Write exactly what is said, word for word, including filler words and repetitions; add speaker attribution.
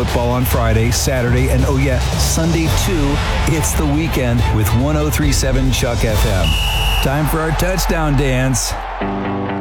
Speaker 1: football on Friday, Saturday, and oh yeah, Sunday too. It's the weekend with one oh three point seven Chuck F M. Time for our touchdown dance.